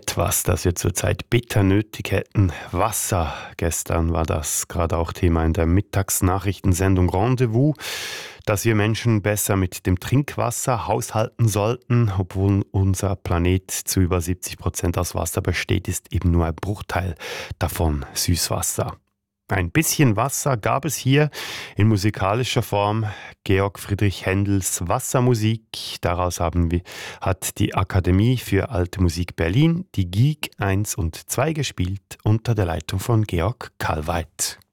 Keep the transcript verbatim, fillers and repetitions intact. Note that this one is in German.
Etwas, das wir zurzeit bitter nötig hätten. Wasser. Gestern war das gerade auch Thema in der Mittagsnachrichtensendung Rendezvous, dass wir Menschen besser mit dem Trinkwasser haushalten sollten. Obwohl unser Planet zu über siebzig Prozent aus Wasser besteht, ist eben nur ein Bruchteil davon Süßwasser. Ein bisschen Wasser gab es hier in musikalischer Form. Georg Friedrich Händels Wassermusik. Daraus haben wir, hat die Akademie für Alte Musik Berlin die G I G eins und zwei gespielt unter der Leitung von Georg Kalweit.